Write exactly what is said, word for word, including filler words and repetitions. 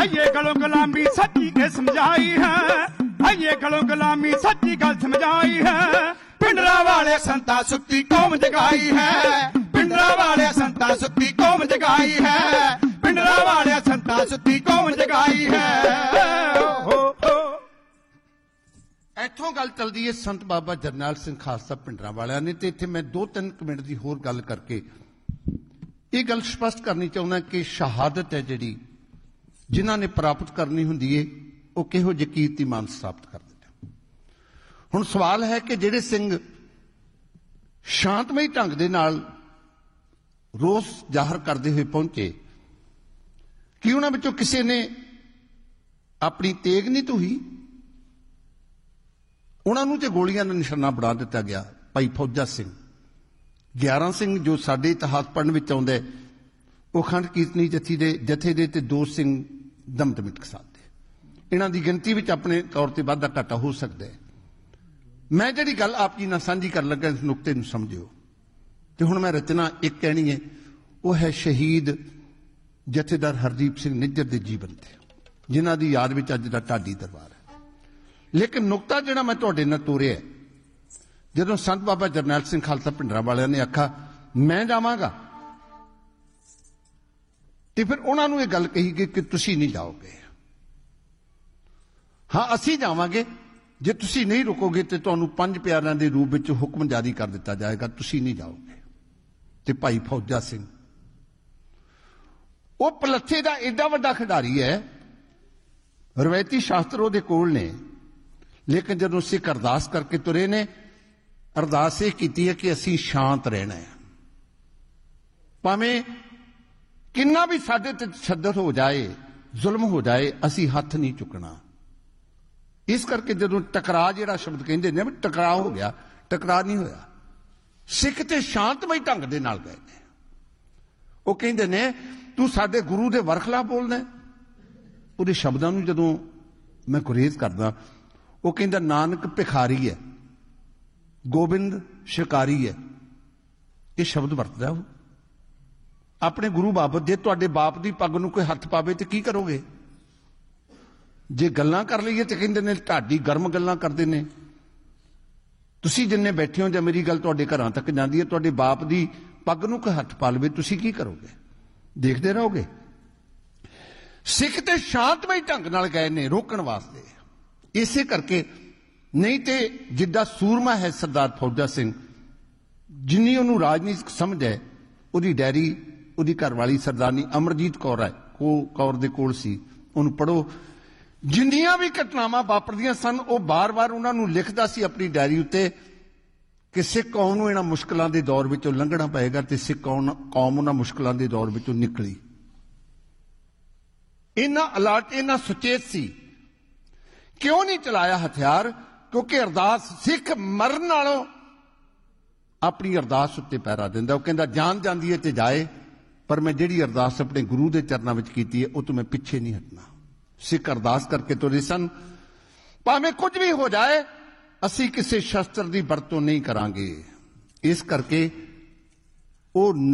ये गलों गुलामी सच्ची के समझाई है, ये गलों गुलामी सच्ची गल समझाई है। पिंडरा वाले संता सुत्ती कौम जगाई है, पिंडरा वाले संता सुत्ती कौम जगाई है, पिंडरा वाले संता सुत्ती कौम जगाई है। हो हो ਇੱਥੋਂ ਗੱਲ ਚੱਲਦੀ ਹੈ ਸੰਤ ਬਾਬਾ ਜਰਨੈਲ ਸਿੰਘ ਖਾਲਸਾ ਪਿੰਡਰਾਂ ਵਾਲਿਆਂ ਨੇ। ਤੇ ਇੱਥੇ ਮੈਂ ਦੋ ਤਿੰਨ ਮਿੰਟ ਦੀ ਹੋਰ ਗੱਲ ਕਰਕੇ ਇਹ ਗੱਲ ਸਪਸ਼ਟ ਕਰਨੀ ਚਾਹੁੰਦਾ ਕਿ ਸ਼ਹਾਦਤ ਹੈ ਜਿਹੜੀ ਜਿਨ੍ਹਾਂ ਨੇ ਪ੍ਰਾਪਤ ਕਰਨੀ ਹੁੰਦੀ ਹੈ ਉਹ ਕਿਹੋ ਜਿਹੇ ਕੀਰਤੀਮਾਨ ਸਥਾਪਿਤ ਕਰ ਦਿੰਦੇ। ਹੁਣ ਸਵਾਲ ਹੈ ਕਿ ਜਿਹੜੇ ਸਿੰਘ ਸ਼ਾਂਤਮਈ ਢੰਗ ਦੇ ਨਾਲ ਰੋਸ ਜ਼ਾਹਰ ਕਰਦੇ ਹੋਏ ਪਹੁੰਚੇ, ਕਿ ਉਹਨਾਂ ਵਿੱਚੋਂ ਕਿਸੇ ਨੇ ਆਪਣੀ ਤੇਗ ਨਹੀਂ ਢੂਹੀ? ਉਹਨਾਂ ਨੂੰ ਤੇ ਗੋਲੀਆਂ ਦਾ ਨਿਸ਼ਾਨਾ ਬਣਾ ਦਿੱਤਾ ਗਿਆ। ਭਾਈ ਫੌਜਾ ਸਿੰਘ, ਗਿਆਰਾਂ ਸਿੰਘ ਜੋ ਸਾਡੇ ਇਤਿਹਾਸ ਪੜ੍ਹਨ ਵਿੱਚ ਆਉਂਦਾ, ਉਹ ਅਖੰਡ ਕੀਰਤਨੀ ਜਥੀ ਦੇ ਜਥੇ ਦੇ ਤੇ ਦੋ ਸਿੰਘ ਦਮਦਮੀ ਟਕਸਾਲ ਦੇ। ਇਹਨਾਂ ਦੀ ਗਿਣਤੀ ਵਿੱਚ ਆਪਣੇ ਤੌਰ ਤੇ ਵਾਧਾ ਘਾਟਾ ਹੋ ਸਕਦਾ ਹੈ। ਮੈਂ ਜਿਹੜੀ ਗੱਲ ਆਪ ਜੀ ਨਾਲ ਸਾਂਝੀ ਕਰਨ ਲੱਗਾ ਇਸ ਨੁਕਤੇ ਨੂੰ ਸਮਝਿਓ। ਤੇ ਹੁਣ ਮੈਂ ਰਚਨਾ ਇੱਕ ਕਹਿਣੀ ਹੈ, ਉਹ ਹੈ ਸ਼ਹੀਦ ਜਥੇਦਾਰ ਹਰਦੀਪ ਸਿੰਘ ਨਿੱਜਰ ਦੇ ਜੀਵਨ ਤੇ, ਜਿਨ੍ਹਾਂ ਦੀ ਯਾਦ ਵਿੱਚ ਅੱਜ ਦਾ ਢਾਡੀ ਦਰਬਾਰ ਹੈ। ਲੇਕਿਨ ਨੁਕਤਾ ਜਿਹੜਾ ਮੈਂ ਤੁਹਾਡੇ ਨਾਲ ਤੋਰਿਆ, ਜਦੋਂ ਸੰਤ ਬਾਬਾ ਜਰਨੈਲ ਸਿੰਘ ਖਾਲਸਾ ਪਿੰਡਰਾਂ ਵਾਲਿਆਂ ਨੇ ਆਖਾ ਮੈਂ ਜਾਵਾਂਗਾ, ਤੇ ਫਿਰ ਉਹਨਾਂ ਨੂੰ ਇਹ ਗੱਲ ਕਹੀ ਗਈ ਕਿ ਤੁਸੀਂ ਨਹੀਂ ਜਾਓਗੇ। ਹਾਂ, ਅਸੀਂ ਜਾਵਾਂਗੇ, ਜੇ ਤੁਸੀਂ ਨਹੀਂ ਰੁਕੋਗੇ ਤੇ ਤੁਹਾਨੂੰ ਪੰਜ ਪਿਆਰਿਆਂ ਦੇ ਰੂਪ ਵਿੱਚ ਹੁਕਮ ਜਾਰੀ ਕਰ ਦਿੱਤਾ ਜਾਏਗਾ, ਤੁਸੀਂ ਨਹੀਂ ਜਾਓਗੇ। ਤੇ ਭਾਈ ਫੌਜਾ ਸਿੰਘ, ਉਹ ਪਲੱਥੇ ਦਾ ਏਡਾ ਵੱਡਾ ਖਿਡਾਰੀ ਹੈ, ਰਵਾਇਤੀ ਸ਼ਾਸਤਰ ਉਹਦੇ ਕੋਲ ਨੇ, ਲੇਕਿਨ ਜਦੋਂ ਸਿੱਖ ਅਰਦਾਸ ਕਰਕੇ ਤੁਰੇ ਨੇ, ਅਰਦਾਸ ਇਹ ਕੀਤੀ ਹੈ ਕਿ ਅਸੀਂ ਸ਼ਾਂਤ ਰਹਿਣਾ ਹੈ, ਭਾਵੇਂ ਕਿੰਨਾ ਵੀ ਸਾਡੇ ਤੇ ਤਸ਼ੱਦਦ ਹੋ ਜਾਏ, ਜ਼ੁਲਮ ਹੋ ਜਾਏ, ਅਸੀਂ ਹੱਥ ਨਹੀਂ ਚੁੱਕਣਾ। ਇਸ ਕਰਕੇ ਜਦੋਂ ਟਕਰਾਅ ਜਿਹੜਾ ਸ਼ਬਦ ਕਹਿੰਦੇ ਨੇ, ਟਕਰਾਅ ਹੋ ਗਿਆ, ਟਕਰਾਅ ਨਹੀਂ ਹੋਇਆ। ਸਿੱਖ ਤੇ ਸ਼ਾਂਤਮਈ ਢੰਗ ਦੇ ਨਾਲ ਗਏ ਨੇ। ਉਹ ਕਹਿੰਦੇ ਨੇ ਤੂੰ ਸਾਡੇ ਗੁਰੂ ਦੇ ਵਰਖਲਾ ਬੋਲਦਾ। ਉਹਦੇ ਸ਼ਬਦਾਂ ਨੂੰ ਜਦੋਂ ਮੈਂ ਗੁਰੇਜ਼ ਕਰਦਾ, ਉਹ ਕਹਿੰਦਾ ਨਾਨਕ ਭਿਖਾਰੀ ਹੈ, ਗੋਬਿੰਦ ਸ਼ਿਕਾਰੀ ਹੈ। ਇਹ ਸ਼ਬਦ ਵਰਤਦਾ ਉਹ ਆਪਣੇ ਗੁਰੂ ਬਾਬਤ। ਜੇ ਤੁਹਾਡੇ ਬਾਪ ਦੀ ਪੱਗ ਨੂੰ ਕੋਈ ਹੱਥ ਪਾਵੇ ਤੇ ਕੀ ਕਰੋਗੇ? ਜੇ ਗੱਲਾਂ ਕਰ ਲਈਏ ਤੇ ਕਹਿੰਦੇ ਨੇ ਢਾਡੀ ਗਰਮ ਗੱਲਾਂ ਕਰਦੇ ਨੇ। ਤੁਸੀਂ ਜਿੰਨੇ ਬੈਠੇ ਹੋ, ਜਾਂ ਮੇਰੀ ਗੱਲ ਤੁਹਾਡੇ ਘਰਾਂ ਤੱਕ ਜਾਂਦੀ ਹੈ, ਤੁਹਾਡੇ ਬਾਪ ਦੀ ਪੱਗ ਨੂੰ ਕੋਈ ਹੱਥ ਪਾ ਲਵੇ, ਤੁਸੀਂ ਕੀ ਕਰੋਗੇ? ਦੇਖਦੇ ਰਹੋਗੇ। ਸਿੱਖ ਤੇ ਸ਼ਾਂਤਮਈ ਢੰਗ ਨਾਲ ਗਏ ਨੇ ਰੋਕਣ ਵਾਸਤੇ। ਇਸੇ ਕਰਕੇ, ਨਹੀਂ ਤੇ ਜਿੱਦਾਂ ਸੂਰਮਾ ਹੈ ਸਰਦਾਰ ਫੌਜਾ ਸਿੰਘ, ਜਿੰਨੀ ਉਹਨੂੰ ਰਾਜਨੀਤਿਕ ਸਮਝ ਹੈ, ਉਹਦੀ ਡਾਇਰੀ ਉਹਦੀ ਘਰਵਾਲੀ ਸਰਦਾਰਨੀ ਅਮਰਜੀਤ ਕੌਰ ਹੈ ਕੌਰ ਦੇ ਕੋਲ ਸੀ। ਉਹਨੂੰ ਪੜ੍ਹੋ, ਜਿੰਨੀਆਂ ਵੀ ਘਟਨਾਵਾਂ ਵਾਪਰਦੀਆਂ ਸਨ, ਉਹ ਬਾਰ-ਬਾਰ ਉਹਨਾਂ ਨੂੰ ਲਿਖਦਾ ਸੀ ਆਪਣੀ ਡਾਇਰੀ ਉੱਤੇ ਕਿ ਸਿੱਖ ਕੌਮ ਨੂੰ ਇਹਨਾਂ ਮੁਸ਼ਕਲਾਂ ਦੇ ਦੌਰ ਵਿੱਚੋਂ ਲੰਘਣਾ ਪਏਗਾ, ਤੇ ਸਿੱਖ ਕੌਮ ਉਹਨਾਂ ਮੁਸ਼ਕਲਾਂ ਦੇ ਦੌਰ ਵਿੱਚੋਂ ਨਿਕਲੀ। ਇਹਨਾਂ ਅਲਰਟ, ਇਹਨਾਂ ਸੁਚੇਤ ਸੀ। ਕਿਉਂ ਨਹੀਂ ਚਲਾਇਆ ਹਥਿਆਰ? ਕਿਉਂਕਿ ਅਰਦਾਸ, ਸਿੱਖ ਮਰਨ ਨਾਲੋਂ ਆਪਣੀ ਅਰਦਾਸ ਉੱਤੇ ਪੈਰਾ ਦਿੰਦਾ। ਉਹ ਕਹਿੰਦਾ ਜਾਨ ਜਾਂਦੀ ਹੈ ਤੇ ਜਾਏ, ਪਰ ਮੈਂ ਜਿਹੜੀ ਅਰਦਾਸ ਆਪਣੇ ਗੁਰੂ ਦੇ ਚਰਨਾਂ ਵਿੱਚ ਕੀਤੀ ਹੈ, ਉਹ ਤੋਂ ਮੈਂ ਪਿੱਛੇ ਨਹੀਂ ਹਟਣਾ। ਸਿੱਖ ਅਰਦਾਸ ਕਰਕੇ ਤੁਰੇ ਸਨ, ਭਾਵੇਂ ਕੁਝ ਵੀ ਹੋ ਜਾਏ, ਅਸੀਂ ਕਿਸੇ ਸ਼ਸਤਰ ਦੀ ਵਰਤੋਂ ਨਹੀਂ ਕਰਾਂਗੇ। ਇਸ ਕਰਕੇ ਉਹ